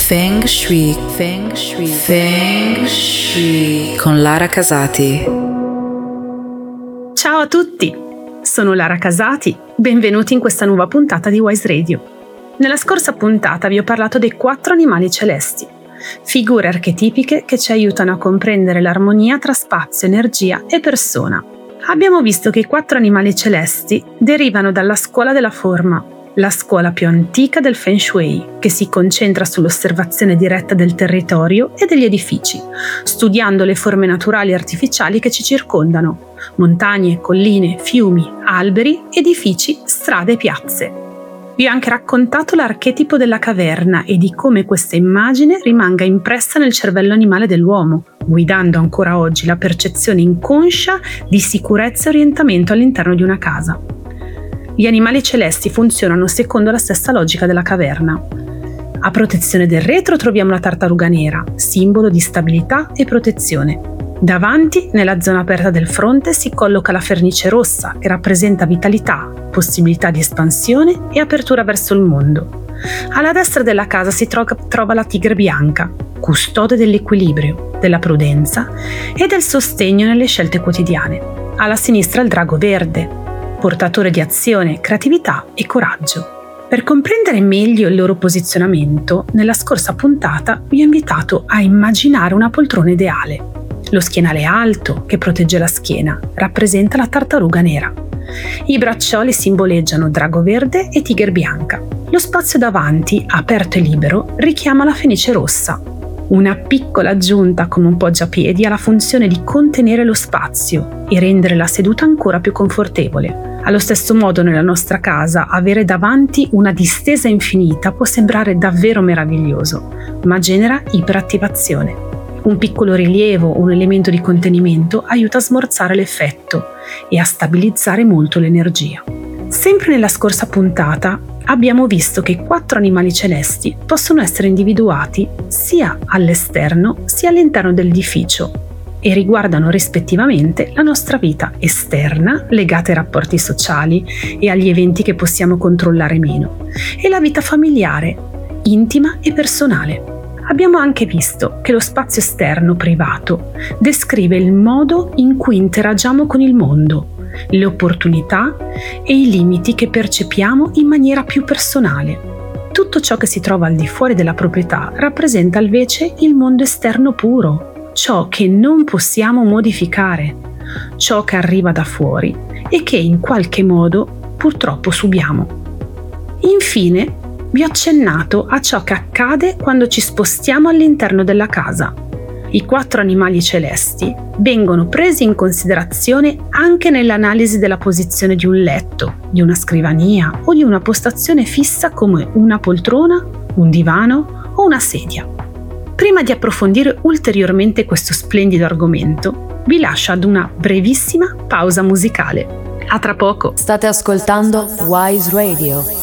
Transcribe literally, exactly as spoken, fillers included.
Feng Shui, Feng Shui, Feng Shui con Lara Casati. Ciao a tutti, sono Lara Casati, benvenuti in questa nuova puntata di Wise Radio. Nella scorsa puntata vi ho parlato dei quattro animali celesti, figure archetipiche che ci aiutano a comprendere l'armonia tra spazio, energia e persona. Abbiamo visto che i quattro animali celesti derivano dalla scuola della forma, la scuola più antica del Feng Shui, che si concentra sull'osservazione diretta del territorio e degli edifici, studiando le forme naturali e artificiali che ci circondano: montagne, colline, fiumi, alberi, edifici, strade e piazze. Vi ho anche raccontato l'archetipo della caverna e di come questa immagine rimanga impressa nel cervello animale dell'uomo, guidando ancora oggi la percezione inconscia di sicurezza e orientamento all'interno di una casa. Gli animali celesti funzionano secondo la stessa logica della caverna. A protezione del retro troviamo la tartaruga nera, simbolo di stabilità e protezione. Davanti, nella zona aperta del fronte, si colloca la fornice rossa, che rappresenta vitalità, possibilità di espansione e apertura verso il mondo. Alla destra della casa si tro- trova la tigre bianca, custode dell'equilibrio, della prudenza e del sostegno nelle scelte quotidiane. Alla sinistra il drago verde, portatore di azione, creatività e coraggio. Per comprendere meglio il loro posizionamento, nella scorsa puntata vi ho invitato a immaginare una poltrona ideale. Lo schienale alto, che protegge la schiena, rappresenta la tartaruga nera. I braccioli simboleggiano drago verde e tigre bianca. Lo spazio davanti, aperto e libero, richiama la fenice rossa. Una piccola aggiunta come un poggiapiedi ha la funzione di contenere lo spazio e rendere la seduta ancora più confortevole. Allo stesso modo, nella nostra casa, avere davanti una distesa infinita può sembrare davvero meraviglioso, ma genera iperattivazione. Un piccolo rilievo, un elemento di contenimento aiuta a smorzare l'effetto e a stabilizzare molto l'energia. Sempre nella scorsa puntata abbiamo visto che i quattro animali celesti possono essere individuati sia all'esterno sia all'interno dell'edificio e riguardano rispettivamente la nostra vita esterna, legata ai rapporti sociali e agli eventi che possiamo controllare meno, e la vita familiare, intima e personale. Abbiamo anche visto che lo spazio esterno privato descrive il modo in cui interagiamo con il mondo, le opportunità e i limiti che percepiamo in maniera più personale. Tutto ciò che si trova al di fuori della proprietà rappresenta invece il mondo esterno puro, ciò che non possiamo modificare, ciò che arriva da fuori e che in qualche modo purtroppo subiamo. Infine, vi ho accennato a ciò che accade quando ci spostiamo all'interno della casa. I quattro animali celesti vengono presi in considerazione anche nell'analisi della posizione di un letto, di una scrivania o di una postazione fissa come una poltrona, un divano o una sedia. Prima di approfondire ulteriormente questo splendido argomento, vi lascio ad una brevissima pausa musicale. A tra poco! State ascoltando Wise Radio.